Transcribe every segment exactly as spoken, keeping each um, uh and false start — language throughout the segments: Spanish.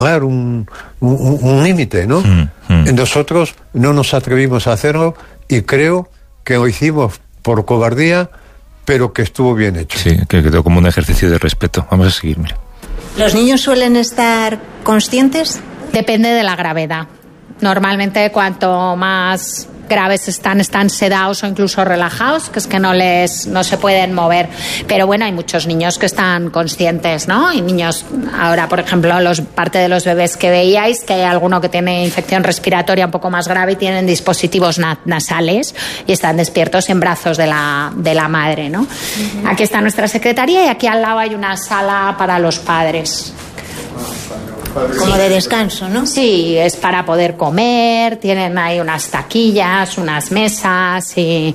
un, un, un límite, ¿no? Mm, mm. Nosotros no nos atrevimos a hacerlo y creo que lo hicimos por cobardía, pero que estuvo bien hecho. Sí, que quedó como un ejercicio de respeto. Vamos a seguir, mira. ¿Los niños suelen estar conscientes? Depende de la gravedad. Normalmente cuanto más graves están, están sedados o incluso relajados, que es que no les no se pueden mover. Pero bueno, hay muchos niños que están conscientes, ¿no? Y niños, ahora por ejemplo, los parte de los bebés que veíais, que hay alguno que tiene infección respiratoria un poco más grave y tienen dispositivos na- nasales y están despiertos en brazos de la, de la madre, ¿no? Uh-huh. Aquí está nuestra secretaría y aquí al lado hay una sala para los padres. Como de descanso, ¿no? Sí, es para poder comer, tienen ahí unas taquillas, unas mesas y,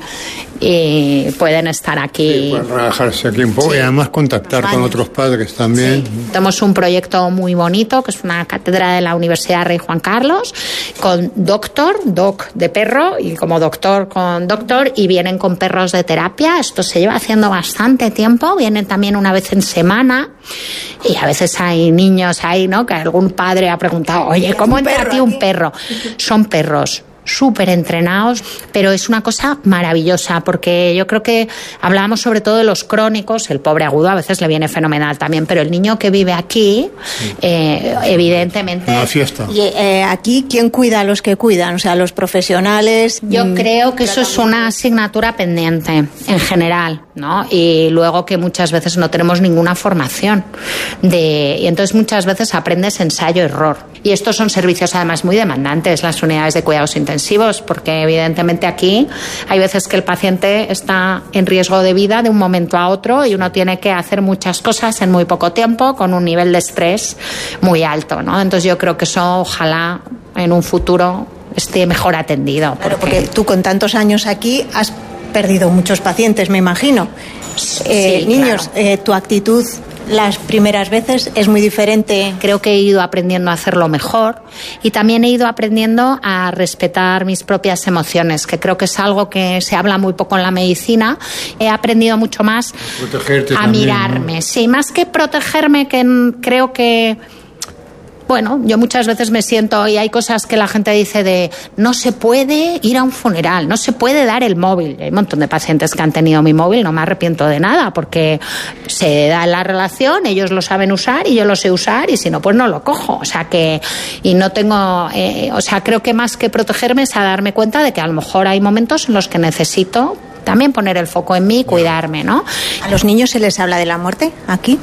y pueden estar aquí. Sí, pueden relajarse aquí un poco sí. Y además contactar con otros padres también. Sí. Tenemos un proyecto muy bonito que es una cátedra de la Universidad Rey Juan Carlos con doctor, doc de perro y como doctor con doctor y vienen con perros de terapia. Esto se lleva haciendo bastante tiempo, vienen también una vez en semana y a veces hay niños ahí, ¿no? Que algún padre ha preguntado, oye, ¿cómo entra a ti un perro? Son perros súper entrenados, pero es una cosa maravillosa porque yo creo que hablábamos sobre todo de los crónicos, el pobre agudo a veces le viene fenomenal también, pero el niño que vive aquí, eh, evidentemente... Una fiesta. Y eh, aquí, ¿quién cuida a los que cuidan? O sea, los profesionales... Yo mmm, creo que eso es una asignatura pendiente en general, ¿no? Y luego que muchas veces no tenemos ninguna formación de y entonces muchas veces aprendes ensayo-error. Y estos son servicios además muy demandantes, las unidades de cuidados intensivos, porque evidentemente aquí hay veces que el paciente está en riesgo de vida de un momento a otro y uno tiene que hacer muchas cosas en muy poco tiempo con un nivel de estrés muy alto, ¿no? Entonces yo creo que eso ojalá en un futuro esté mejor atendido. Porque... Claro, porque tú con tantos años aquí has perdido muchos pacientes, me imagino. Sí, eh, niños, claro. eh, tu actitud las primeras veces es muy diferente. Creo que he ido aprendiendo a hacerlo mejor y también he ido aprendiendo a respetar mis propias emociones, que creo que es algo que se habla muy poco en la medicina. He aprendido mucho más Protegerte a también, mirarme. ¿no? Sí, más que protegerme, que creo que... Bueno, yo muchas veces me siento, y hay cosas que la gente dice de no se puede ir a un funeral, no se puede dar el móvil. Hay un montón de pacientes que han tenido mi móvil, no me arrepiento de nada, porque se da la relación, ellos lo saben usar y yo lo sé usar, y si no, pues no lo cojo. O sea que, y no tengo, eh, o sea, creo que más que protegerme es a darme cuenta de que a lo mejor hay momentos en los que necesito también poner el foco en mí y cuidarme, ¿no? ¿A los niños se les habla de la muerte aquí?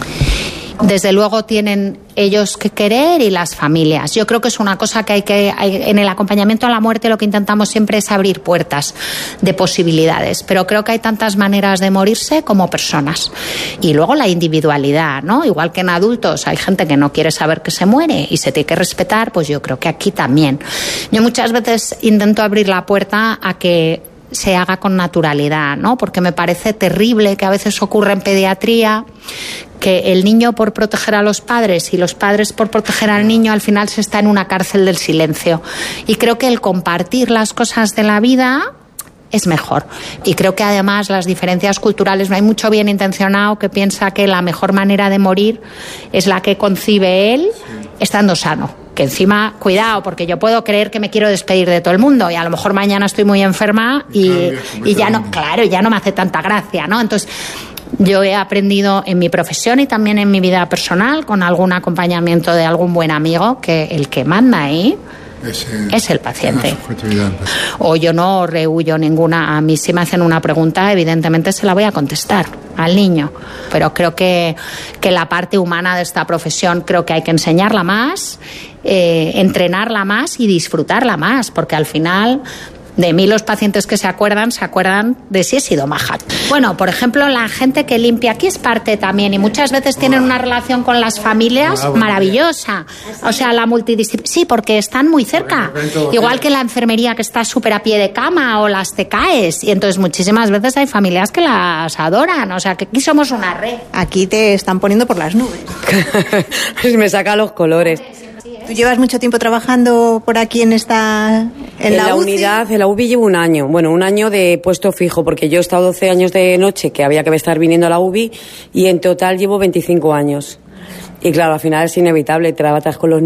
Desde luego tienen ellos que querer y las familias. Yo creo que es una cosa que hay que... Hay, en el acompañamiento a la muerte lo que intentamos siempre es abrir puertas de posibilidades, pero creo que hay tantas maneras de morirse como personas. Y luego la individualidad, ¿no? Igual que en adultos hay gente que no quiere saber que se muere y se tiene que respetar, pues yo creo que aquí también. Yo muchas veces intento abrir la puerta a que se haga con naturalidad, ¿no? Porque me parece terrible que a veces ocurre en pediatría que el niño por proteger a los padres y los padres por proteger al niño al final se está en una cárcel del silencio. Y creo que el compartir las cosas de la vida es mejor. Y creo que además las diferencias culturales, no hay mucho bien intencionado que piensa que la mejor manera de morir es la que concibe él estando sano. Que encima, cuidado, porque yo puedo creer que me quiero despedir de todo el mundo y a lo mejor mañana estoy muy enferma y, y ya no, claro, ya no me hace tanta gracia, ¿no? Entonces, yo he aprendido en mi profesión y también en mi vida personal, con algún acompañamiento de algún buen amigo, que el que manda ahí es el, es el paciente. O yo no rehuyo ninguna. A mí si me hacen una pregunta, evidentemente se la voy a contestar al niño. Pero creo que, que la parte humana de esta profesión creo que hay que enseñarla más, eh, entrenarla más y disfrutarla más, porque al final... De mí los pacientes que se acuerdan, se acuerdan de si he sido maja. Bueno, por ejemplo, la gente que limpia aquí es parte también y muchas veces tienen una relación con las familias maravillosa. O sea, la multidisciplina... Sí, porque están muy cerca. Igual que la enfermería que está súper a pie de cama o las T K E S. Y entonces muchísimas veces hay familias que las adoran. O sea, que aquí somos una red. Aquí te están poniendo por las nubes. Me saca los colores. ¿Tú llevas mucho tiempo trabajando por aquí en esta en, en la, la unidad? En la U B I llevo un año. Bueno, un año de puesto fijo, porque yo he estado doce años de noche, que había que estar viniendo a la U B I, y en total llevo veinticinco años. Y claro, al final es inevitable, trabajas con los